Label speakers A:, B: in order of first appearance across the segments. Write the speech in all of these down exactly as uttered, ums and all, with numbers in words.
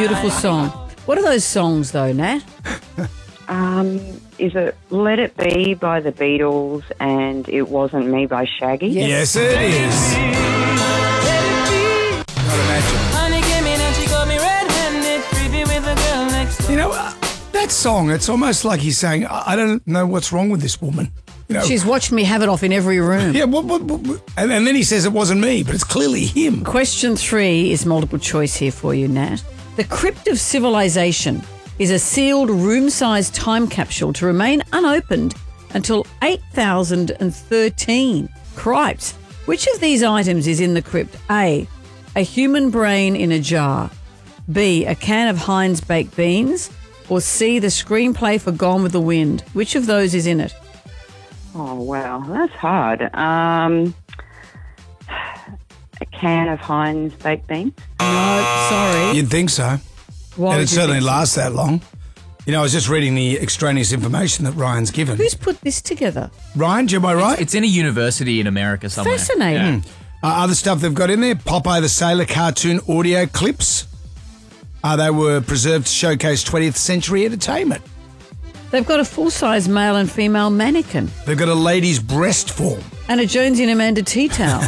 A: beautiful song. What are those songs, though, Nat?
B: Um, is it Let It Be by the Beatles and It Wasn't Me by Shaggy?
C: Yes, it is. Not imagine. You know, uh, that song, it's almost like he's saying, I I don't know what's wrong with this woman. You know,
A: She's watched me have it off in every room.
C: yeah, what, what, what, what- and, and then he says it wasn't me, but it's clearly him.
A: Question three is multiple choice here for you, Nat. The Crypt of Civilization is a sealed room-sized time capsule to remain unopened until eight thousand thirteen. Cripes. Which of these items is in the crypt? A, a human brain in a jar. B, a can of Heinz baked beans. Or C, the screenplay for Gone with the Wind. Which of those is in it?
B: Oh, wow. That's hard. Um, a can of Heinz baked beans?
A: No, sorry.
C: You'd think so.
A: Why
C: and
A: would
C: it
A: you
C: certainly
A: think so?
C: lasts that long. You know, I was just reading the extraneous information that Ryan's given.
A: Who's put this together?
C: Ryan, am I right?
D: It's in a university in America somewhere.
A: Fascinating.
C: Uh, other stuff they've got in there, Popeye the Sailor cartoon audio clips. Uh, they were preserved to showcase twentieth century entertainment.
A: They've got a full-size male and female mannequin
C: They've got a lady's breast form.
A: and a Jonesy and Amanda tea towel.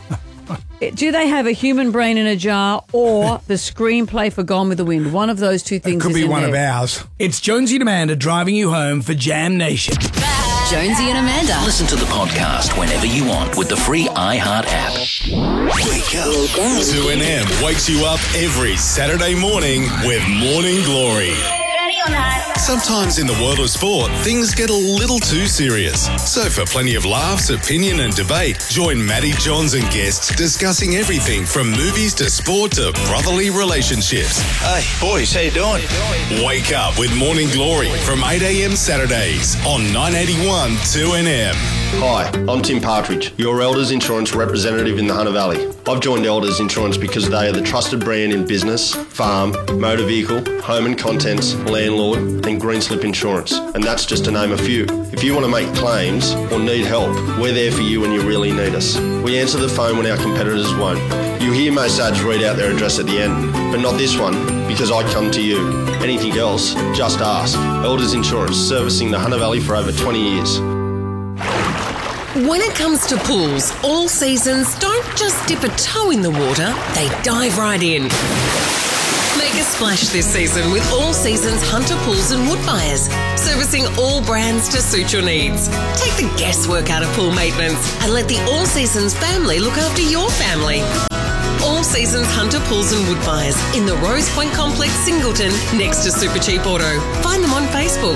A: Do they have a human brain in a jar or the screenplay for Gone with the Wind? One of those two things
C: Could
A: is
C: be
A: in
C: one
A: there.
C: of ours. It's Jonesy and Amanda driving you home for Jam Nation.
E: Jonesy and Amanda.
F: Listen to the podcast whenever you want with the free iHeart app.
G: Wake up. two N M wakes you up every Saturday morning with Morning Glory. Sometimes in the world of sport, things get a little too serious. So for plenty of laughs, opinion and debate, join Matty Johns and guests discussing everything from movies to sport to brotherly relationships.
H: Hey, boys, how you doing?
G: Wake up with Morning Glory from eight a.m. Saturdays on nine eighty-one two N M.
H: Hi, I'm Tim Partridge, your Elders Insurance representative in the Hunter Valley. I've joined Elders Insurance because they are the trusted brand in business, farm, motor vehicle, home and contents, landlord and green slip insurance. And that's just to name a few. If you want to make claims or need help, we're there for you when you really need us. We answer the phone when our competitors won't. You hear most ads read out their address at the end, but not this one, because I come to you. Anything else, just ask. Elders Insurance, servicing the Hunter Valley for over twenty years.
E: When it comes to pools, all seasons don't just dip a toe in the water, they dive right in. Make a splash this season with All Seasons Hunter Pools and Wood Buyers, servicing all brands to suit your needs. Take the guesswork out of pool maintenance and let the All Seasons family look after your family. All Seasons Hunter Pools and Wood Buyers in the Rose Point Complex, Singleton, next to Super Cheap Auto. Find them on Facebook.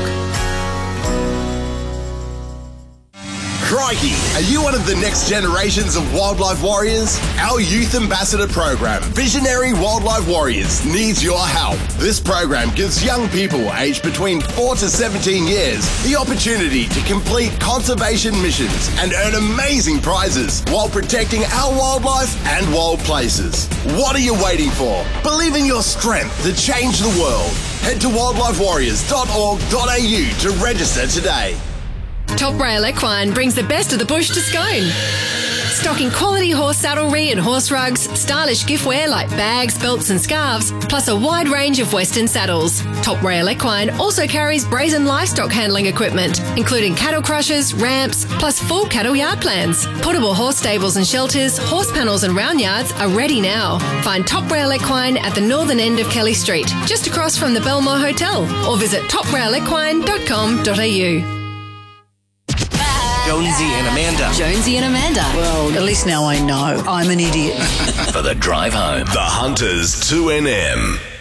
I: Crikey, are you one of the next generations of wildlife warriors? Our youth ambassador program, Visionary Wildlife Warriors, needs your help. This program gives young people aged between four to seventeen years the opportunity to complete conservation missions and earn amazing prizes while protecting our wildlife and wild places. What are you waiting for? Believe in your strength to change the world. Head to wildlife warriors dot org dot a u to register today.
J: Top Rail Equine brings the best of the bush to Scone. Stocking quality horse saddlery and horse rugs, stylish giftware like bags, belts and scarves, plus a wide range of Western saddles. Top Rail Equine also carries brazen livestock handling equipment, including cattle crushers, ramps, plus full cattle yard plans. Portable horse stables and shelters, horse panels and round yards are ready now. Find Top Rail Equine at the northern end of Kelly Street, just across from the Belmore Hotel, or visit top rail equine dot com dot a u.
F: Jonesy and Amanda.
E: Jonesy and Amanda.
A: Well, at least now I know. I'm an idiot.
F: For the drive home.
G: The Hunters two N M.